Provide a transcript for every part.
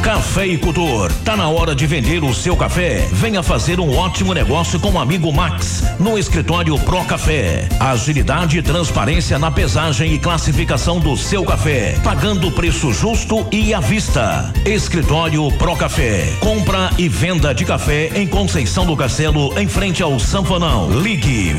Cafeicultor, tá na hora de vender o seu café? Venha fazer um ótimo negócio com o amigo Max, no escritório Pro Café. Agilidade e transparência na pesagem e classificação do seu café, pagando preço justo e à vista. Escritório Pro Café, compra e venda de café em Conceição do Castelo, em frente ao Sanfonão. Ligue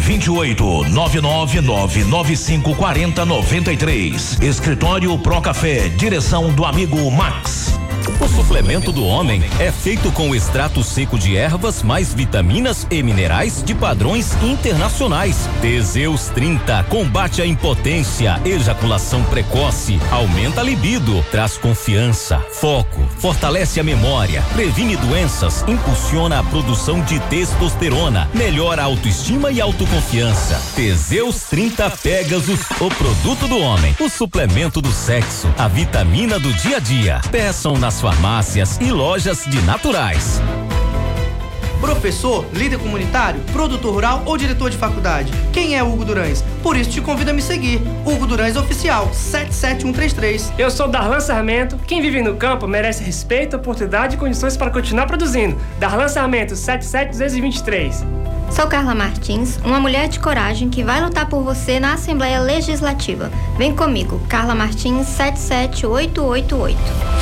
28-999954093. Escritório Pro Café, direção do amigo Max. O suplemento do homem é feito com extrato seco de ervas mais vitaminas e minerais de padrões internacionais. Teseus 30 combate a impotência, ejaculação precoce, aumenta a libido, traz confiança, foco, fortalece a memória, previne doenças, impulsiona a produção de testosterona, melhora a autoestima e autoconfiança. Teseus 30 Pegasus, o produto do homem, o suplemento do sexo, a vitamina do dia a dia. Peçam nas farmácias e lojas de naturais. Professor, líder comunitário, produtor rural ou diretor de faculdade? Quem é Hugo Durães? Por isso te convido a me seguir. Hugo Durães Oficial, 77133. Eu sou Darlan Sarmento. Quem vive no campo merece respeito, oportunidade e condições para continuar produzindo. Darlan Sarmento, 77223. Sou Carla Martins, uma mulher de coragem que vai lutar por você na Assembleia Legislativa. Vem comigo, Carla Martins, 77888.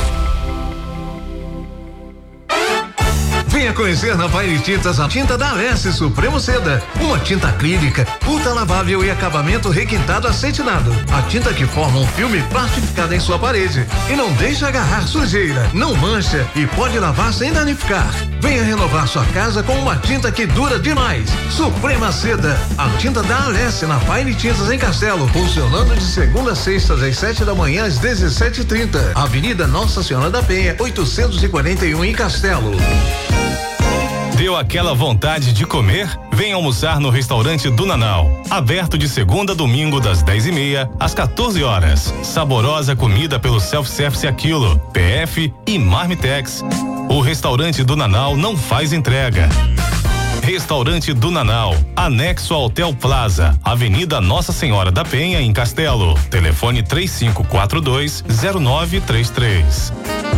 Venha conhecer na Fire Tintas a tinta da Alesse Supremo Seda. Uma tinta acrílica, ultra lavável e acabamento requintado acetinado. A tinta que forma um filme plastificado em sua parede e não deixa agarrar sujeira, não mancha e pode lavar sem danificar. Venha renovar sua casa com uma tinta que dura demais. Suprema Seda, a tinta da Alesse na Fire Tintas em Castelo, funcionando de segunda a sexta às 7 da manhã às 17h30. Avenida Nossa Senhora da Penha, 841 em Castelo. Deu aquela vontade de comer? Venha almoçar no restaurante do Nanau. Aberto de segunda a domingo das 10h30 às 14 horas. Saborosa comida pelo self-service a quilo, PF e Marmitex. O restaurante do Nanau não faz entrega. Restaurante do Nanau, anexo ao Hotel Plaza, Avenida Nossa Senhora da Penha, em Castelo. Telefone 3542-0933.